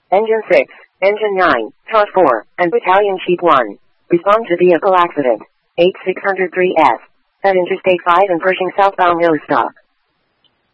Engine 6, Engine 9, TOS 4, and Battalion Chief 1. Respond to vehicle accident. 8603S. At Interstate 5 and Pershing southbound no stop.